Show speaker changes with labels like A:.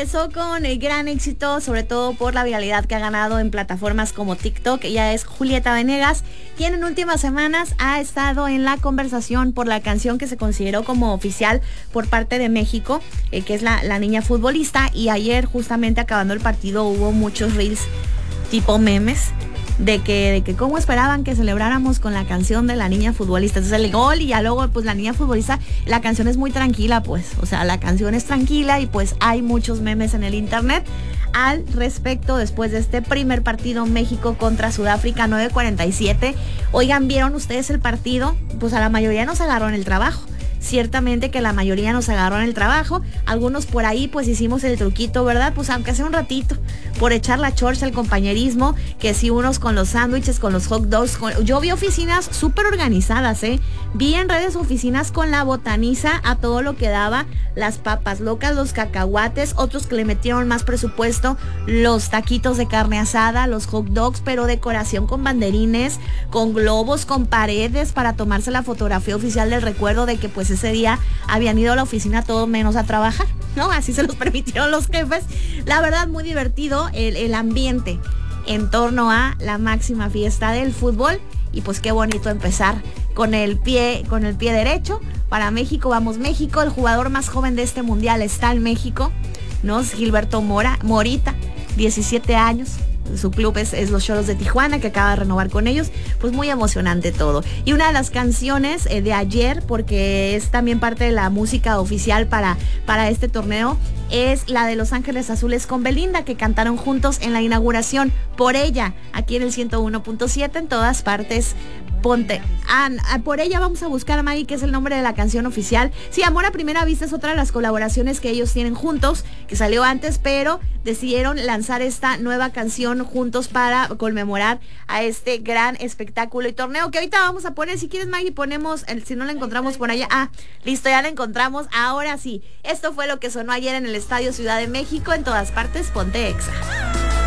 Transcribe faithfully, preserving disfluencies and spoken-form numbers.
A: empezó con el gran éxito, sobre todo por la viralidad que ha ganado en plataformas como TikTok. Ella es Julieta Venegas, quien en últimas semanas ha estado en la conversación por la canción que se consideró como oficial por parte de México, eh, que es la, la niña futbolista. Y ayer, justamente acabando el partido, hubo muchos reels tipo memes de que, de que cómo esperaban que celebráramos con la canción de la niña futbolista. Entonces el gol y ya luego pues la niña futbolista, la canción es muy tranquila pues, o sea, la canción es tranquila y pues hay muchos memes en el internet al respecto después de este primer partido México contra Sudáfrica, nueve cuarenta y siete. Oigan, ¿vieron ustedes el partido? Pues a la mayoría nos agarró en el trabajo. Ciertamente que la mayoría nos agarró en el trabajo, algunos por ahí pues hicimos el truquito, ¿verdad? Pues aunque sea un ratito, por echar la chorcha, el compañerismo, que si unos con los sándwiches, con los hot dogs, con... yo vi oficinas súper organizadas, ¿eh? Vi en redes oficinas con la botaniza a todo lo que daba, las papas locas, los cacahuates, otros que le metieron más presupuesto, los taquitos de carne asada, los hot dogs, pero decoración con banderines, con globos, con paredes para tomarse la fotografía oficial del recuerdo de que pues ese día habían ido a la oficina todo menos a trabajar, ¿no? Así se los permitieron los jefes. La verdad, muy divertido el, el ambiente en torno a la máxima fiesta del fútbol. Y pues qué bonito empezar con el pie, con el pie derecho. Para México, vamos México. El jugador más joven de este mundial está en México, ¿no? Es Gilberto Mora, Morita, diecisiete años. Su club es, es los Xolos de Tijuana, que acaba de renovar con ellos. Pues muy emocionante todo. Y una de las canciones eh, de ayer, porque es también parte de la música oficial para, para este torneo, es la de Los Ángeles Azules con Belinda, que cantaron juntos en la inauguración. Por ella, aquí en el ciento uno punto siete, en todas partes. Ponte. Ah, por ella vamos a buscar, Maggie, que es el nombre de la canción oficial. Sí, Amor a Primera Vista es otra de las colaboraciones que ellos tienen juntos, que salió antes, pero decidieron lanzar esta nueva canción juntos para conmemorar a este gran espectáculo y torneo que ahorita vamos a poner. Si quieres, Maggie, ponemos, el, si no la encontramos por allá. Ah, listo, ya la encontramos. Ahora sí, esto fue lo que sonó ayer en el Estadio Ciudad de México. En todas partes, ponte Exa.